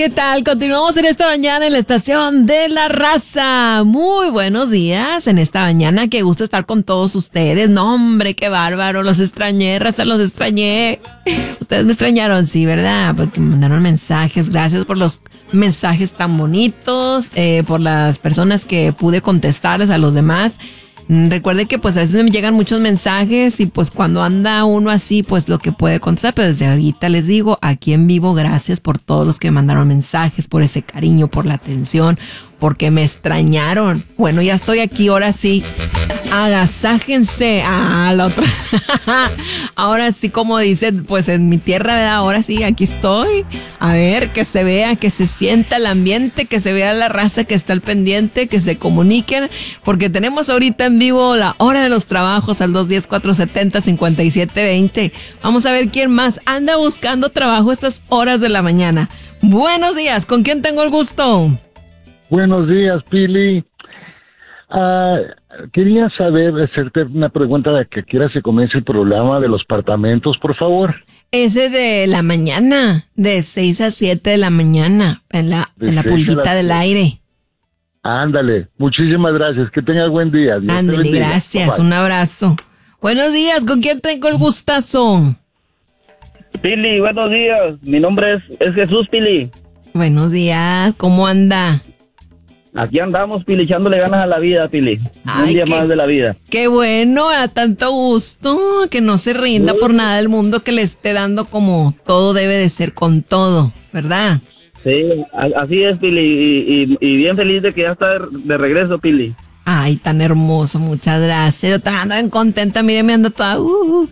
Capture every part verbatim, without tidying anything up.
¿qué tal? Continuamos en esta mañana en la estación de La Raza. Muy buenos días en esta mañana. Qué gusto estar con todos ustedes. No, hombre, qué bárbaro. Los extrañé, Raza, los extrañé. Ustedes me extrañaron, sí, ¿verdad? Porque me mandaron mensajes. Gracias por los mensajes tan bonitos, eh, por las personas que pude contestarles a los demás. Recuerde que pues a veces me llegan muchos mensajes y pues cuando anda uno así pues lo que puede contestar, pero desde ahorita les digo aquí en vivo gracias por todos los que me mandaron mensajes, por ese cariño, por la atención, porque me extrañaron. Bueno, ya estoy aquí, ahora sí, agasájense. Ah, la otra. Ahora sí, como dicen, pues en mi tierra, ¿verdad? Ahora sí, aquí estoy. A ver, que se vea, que se sienta el ambiente, que se vea la raza que está al pendiente, que se comuniquen, porque tenemos ahorita en vivo la hora de los trabajos al dos uno cero, cuatro siete cero, cinco siete dos cero. Vamos a ver quién más anda buscando trabajo a estas horas de la mañana. Buenos días, ¿con quién tengo el gusto? Buenos días, Pili. Uh, quería saber, hacerte una pregunta de que quiera se comience el programa de los apartamentos, por favor. Ese de la mañana, de seis a siete de la mañana, en la, en la pulguita del aire. Ándale, muchísimas gracias, que tengas buen día. Dios Ándale, gracias, bye. Un abrazo. Buenos días, ¿con quién tengo el gustazo? Pili, buenos días, mi nombre es, es Jesús, Pili. Buenos días, ¿cómo anda? Aquí andamos, Pili, echándole ganas a la vida, Pili. Ay, un día qué, más de la vida. Qué bueno, a tanto gusto, que no se rinda por nada del mundo, que le esté dando como todo debe de ser con todo, ¿verdad? Sí, así es, Pili, y, y, y bien feliz de que ya está de regreso, Pili. Ay, tan hermoso, muchas gracias. Yo también ando bien contenta, miren, me ando toda... Uh.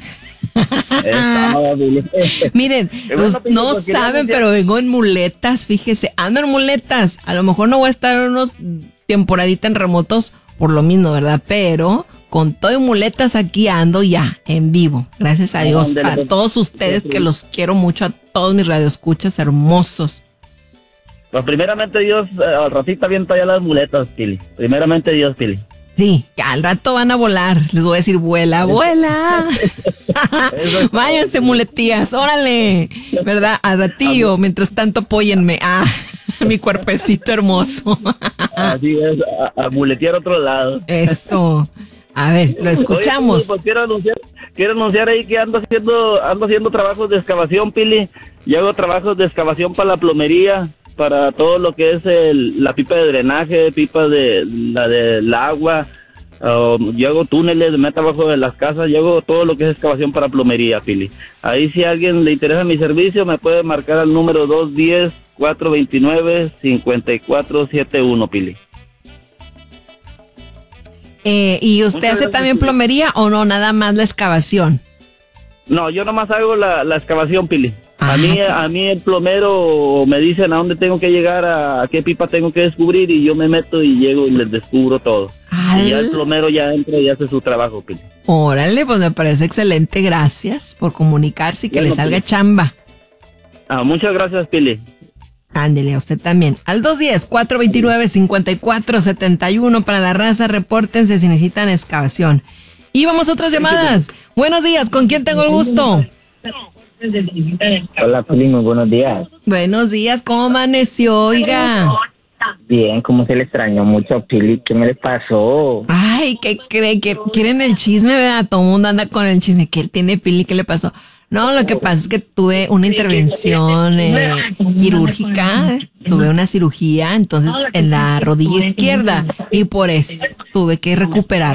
Miren, bueno, pues, no saben, pero vengo en muletas, fíjese, ando en muletas. A lo mejor no voy a estar unos temporaditas en remotos por lo mismo, ¿verdad? Pero con todo y muletas aquí ando ya, en vivo. Gracias a Dios, a todos ustedes que los quiero mucho, a todos mis radioescuchas hermosos. Pues primeramente Dios, al ratito avienta ya las muletas, Pili. Primeramente Dios, Pili. Sí, que al rato van a volar. Les voy a decir, vuela, vuela. Váyanse, muletías, órale. ¿Verdad? Al ratillo, mientras tanto, apóyenme. Ah, mi cuerpecito hermoso. Así es, a, a muletear a otro lado. Eso. A ver, lo escuchamos. Oye, pues quiero anunciar, quiero anunciar ahí que ando haciendo, ando haciendo trabajos de excavación, Pili. Yo hago trabajos de excavación para la plomería, para todo lo que es el, la pipa de drenaje, pipa de la del agua. Uh, yo hago túneles, me meto abajo de las casas, yo hago todo lo que es excavación para plomería, Pili. Ahí si a alguien le interesa mi servicio, me puede marcar al número dos uno cero, cuatro dos nueve, cinco cuatro siete uno, Pili. Eh, ¿Y usted Muchas hace gracias, también plomería o no, nada más la excavación? No, yo nomás hago la, la excavación, Pili. Ah, a mí qué... a mí el plomero me dicen a dónde tengo que llegar, a, a qué pipa tengo que descubrir, y yo me meto y llego y les descubro todo. Al... Y ya el plomero ya entra y hace su trabajo, Pili. Órale, pues me parece excelente, gracias por comunicarse y que bueno, le salga Pili. Chamba. Ah, muchas gracias, Pili. Ándele, a usted también. Al dos uno cero, cuatro dos nueve, cinco cuatro siete uno para la raza, repórtense si necesitan excavación. Y vamos a otras llamadas. Buenos días, ¿con quién tengo el gusto? Hola, Pili, muy buenos días. Buenos días, ¿cómo amaneció, oiga? Bien, ¿cómo se le extrañó mucho a Pili? ¿Qué me le pasó? Ay, ¿qué cree? ¿Que quieren el chisme, verdad? Todo el mundo anda con el chisme. ¿Qué tiene Pili? ¿Qué le pasó? No, lo que pasa es que tuve una intervención eh, quirúrgica, tuve una cirugía, entonces en la rodilla izquierda, y por eso tuve que recuperar